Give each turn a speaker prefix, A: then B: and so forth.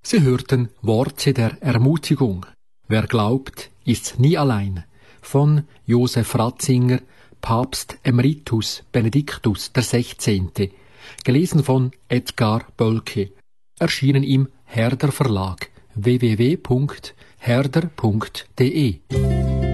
A: Sie hörten Worte der Ermutigung. Wer glaubt, ist nie allein. Von Josef Ratzinger, Papst Emeritus Benediktus XVI. Gelesen von Edgar Bölke. Erschienen im Herder Verlag. www.herder.de